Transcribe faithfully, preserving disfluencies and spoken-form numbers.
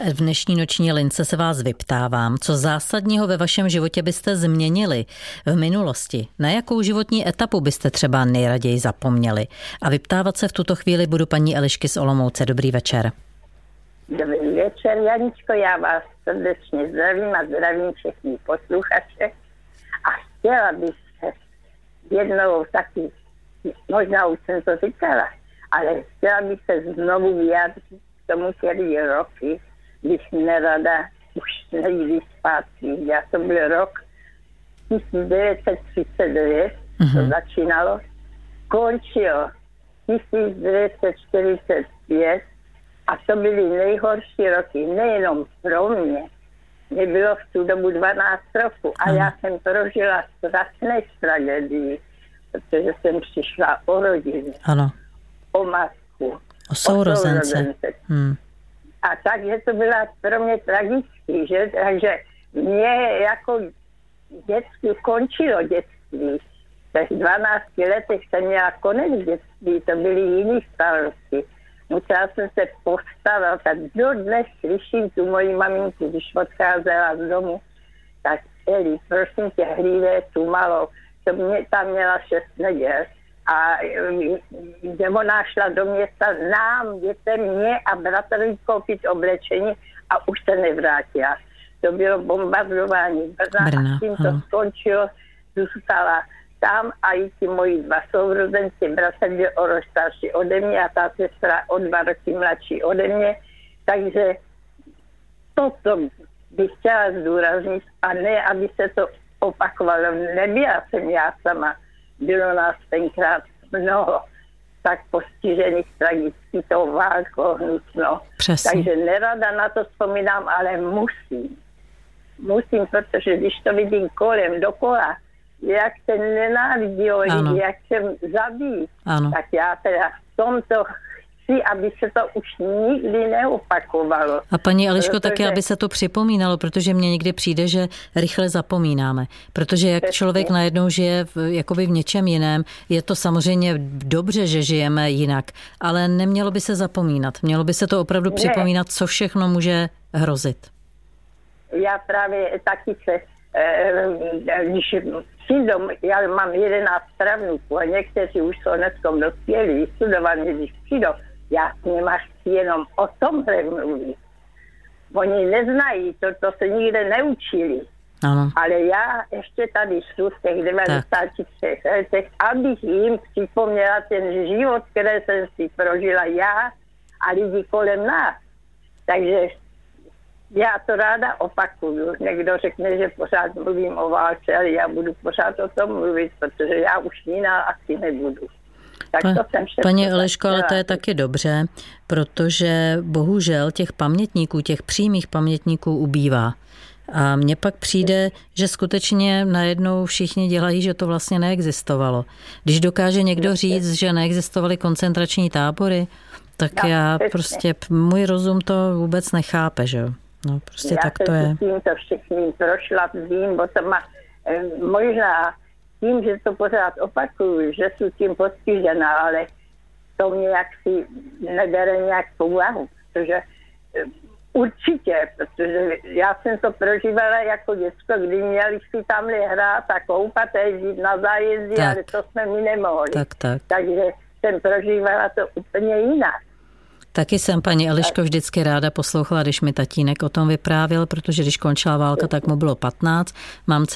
V dnešní noční lince se vás vyptávám, co zásadního ve vašem životě byste změnili v minulosti, na jakou životní etapu byste třeba nejraději zapomněli. A vyptávat se v tuto chvíli budu paní Elišky z Olomouce. Dobrý večer. Dobrý večer, Janičko, já vás srdečně zdravím a zdravím všechny posluchače. A chtěla bych se jednou taky, možná už jsem to říkala, ale chtěla bych se znovu vyjádřit k tomu, který roky, když nerada už nejde zpátky. Já to byl rok tisíc devět set třicet devět, mm-hmm. to začínalo, končilo tisíc devět set čtyřicet pět a to byly nejhorší roky, nejenom pro mě. Mě bylo v tu dobu dvanáct roků a já jsem prožila strašné tragédii, protože jsem přišla o rodinu, ano. o matku, o sourozence. O hmm. A takže to byla pro mě tragický, že? Takže mě jako dětství končilo dětství. V dvanácti letech jsem měla konec dětství, to byly jiný starosti. Musela jsem se postarat a dodnes slyším tu moji maminku, když odcházela z domu, tak Eli, prosím tě, hlídej tu malou. To mě tam měla šest neděl a kde ona šla do města nám, dětem, mě a bratrovi koupit oblečení a už se nevrátila. To bylo bombardování Brna, Brna a tím to skončilo, zůstala tam a i ti moji dva sourozenci, bratr byl o rok starší ode mě a ta sestra o dva roky mladší ode mě. Takže toto bych chtěla zdůraznit a ne, aby se to opakovalo. Nebyla jsem já sama, bylo nás tenkrát mnoho tak postižených tragicky tou válkou hnusno. Takže nerada na to vzpomínám, ale musím. Musím, protože když to vidím kolem, dokola, jak se nenávidí o lidi, jak se zabíjí, tak já teda v tomto chci, aby se to už nikdy neopakovalo. A paní Eliško, protože... taky, aby se to připomínalo, protože mně někdy přijde, že rychle zapomínáme. Protože jak Přesně. člověk najednou žije v, jakoby v něčem jiném, je to samozřejmě dobře, že žijeme jinak, ale nemělo by se zapomínat. Mělo by se to opravdu ne. připomínat, co všechno může hrozit. Já právě taky se, když přijdou, já mám jedenáct pravnuků a někteří už jsou dneskom dospělí, studovaní, když přijdou, já s nima chci jenom o tomhle mluvit. Oni neznají, to, to se nikde neučili. Ano. Ale já ještě tady jsou v těch devadesátých třech letech, abych jim připomněla ten život, který jsem si prožila já a lidi kolem nás. Takže já to ráda opakuju. Někdo řekne, že pořád mluvím o válce, ale já budu pořád o tom mluvit, protože já už jiná asi nebudu. Tak pa, to jsem paní Eliško, ale to je taky dobře, protože bohužel těch pamětníků, těch přímých pamětníků ubývá. A mně pak přijde, že skutečně najednou všichni dělají, že to vlastně neexistovalo. Když dokáže někdo říct, že neexistovaly koncentrační tábory, tak no, já přesně. prostě, můj rozum to vůbec nechápe, že jo. No, prostě já tak to je. Já jsem tímto všechním prošla, vím, bo to má, možná tím, že to pořád opakuju, že jsem tím postižená, ale to mě jaksi nebere nějak po úvahu, protože určitě, protože já jsem to prožívala jako děcko, kdy měli si tamhle hrát a koupat a jezdit na zájezdy, tak. ale to jsme mi nemohli. Tak, tak. Takže jsem prožívala to úplně jinak. Taky jsem, paní Eliško, vždycky ráda poslouchala, když mi tatínek o tom vyprávěl, protože když končila válka, tak mu bylo patnáct. Mamce